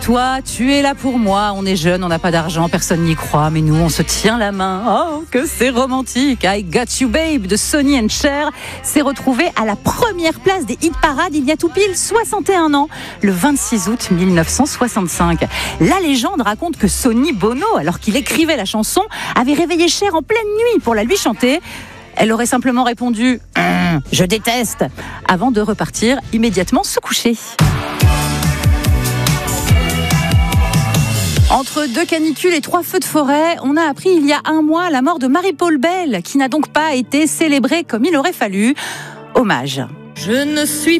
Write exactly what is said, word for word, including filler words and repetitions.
Toi, tu es là pour moi, on est jeune, on n'a pas d'argent, personne n'y croit, mais nous, on se tient la main. Oh, que c'est romantique. I Got You Babe de Sonny and Cher s'est retrouvé à la première place des hit parades il y a tout pile soixante et un ans, le vingt-six août mille neuf cent soixante-cinq. La légende raconte que Sonny Bono, alors qu'il écrivait la chanson, avait réveillé Cher en pleine nuit pour la lui chanter. Elle aurait simplement répondu hum, « Je déteste » avant de repartir immédiatement se coucher. Entre deux canicules et trois feux de forêt, on a appris il y a un mois la mort de Marie-Paul Bell, qui n'a donc pas été célébrée comme il aurait fallu. Hommage. Je ne suis